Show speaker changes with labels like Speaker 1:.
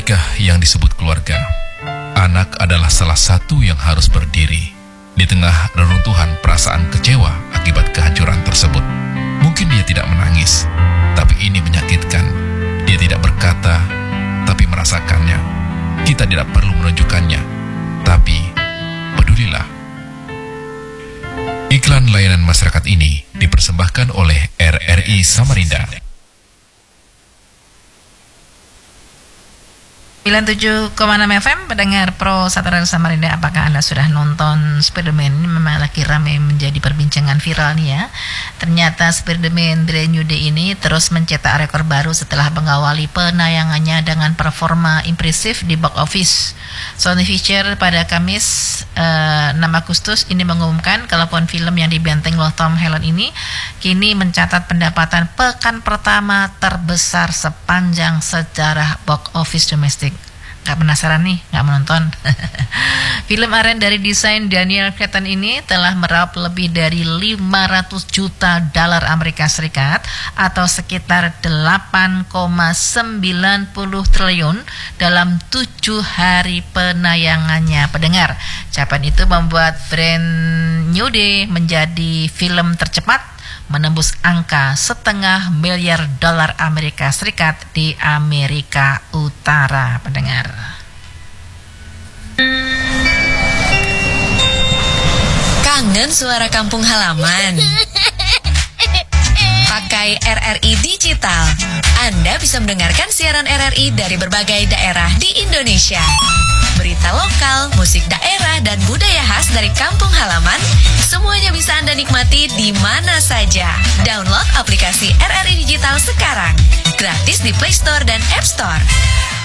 Speaker 1: Inikah yang disebut keluarga? Anak adalah salah satu yang harus berdiri di tengah reruntuhan perasaan kecewa akibat kehancuran tersebut. Mungkin dia tidak menangis, tapi ini menyakitkan. Dia tidak berkata, tapi merasakannya. Kita tidak perlu menunjukkannya, tapi pedulilah. Iklan layanan masyarakat ini dipersembahkan oleh RRI Samarinda.
Speaker 2: 97,6 FM, pendengar Pro Satria Samarinda. Apakah Anda sudah nonton Spider-Man? Ini memang lagi ramai menjadi perbincangan viral nih ya. Ternyata Spider-Man Brand New Day ini terus mencetak rekor baru setelah mengawali penayangannya dengan performa impresif di box office. Sony Pictures pada Kamis 6 Agustus ini mengumumkan kalau film yang dibenteng oleh Tom Holland ini kini mencatat pendapatan pekan pertama terbesar sepanjang sejarah box office domestik. Gak penasaran nih, gak menonton? Film Aren dari desain Daniel Cretton ini telah meraup lebih dari 500 juta dolar Amerika Serikat atau sekitar 8,90 triliun dalam 7 hari penayangannya. Pendengar, capaian itu membuat Brand New Day menjadi film tercepat menembus angka $500 miliar Amerika Serikat di Amerika Utara, pendengar.
Speaker 3: Kangen suara kampung halaman? Pakai RRI Digital, Anda bisa mendengarkan siaran RRI dari berbagai daerah di Indonesia. Berita lokal, musik daerah, dan budaya khas dari kampung halaman, semuanya bisa Anda nikmati di mana saja. Download aplikasi RRI Digital sekarang, gratis di Play Store dan App Store.